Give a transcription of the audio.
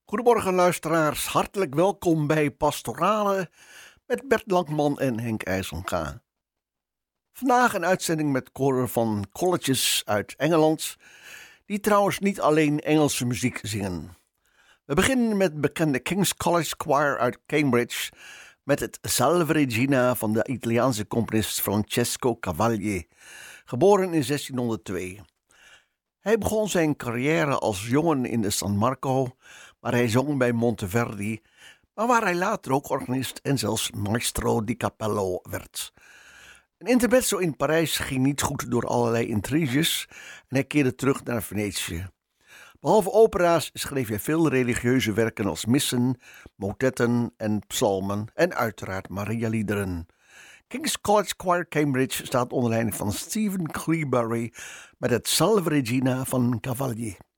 Goedemorgen luisteraars, hartelijk welkom bij Pastorale met Bert Langman en Henk IJsselga. Vandaag een uitzending met koren van colleges uit Engeland, die trouwens niet alleen Engelse muziek zingen. We beginnen met het bekende King's College Choir uit Cambridge met het Salve Regina van de Italiaanse componist Francesco Cavalli, geboren in 1602. Hij begon zijn carrière als jongen in de San Marco, waar hij zong bij Monteverdi, maar waar hij later ook organist en zelfs maestro di cappello werd. Een intermezzo in Parijs ging niet goed door allerlei intriges en hij keerde terug naar Venetië. Behalve opera's schreef hij veel religieuze werken als missen, motetten en psalmen en uiteraard Marialiederen. King's College Choir Cambridge staat onder leiding van Stephen Cleobury met het Salve Regina van Cavalli.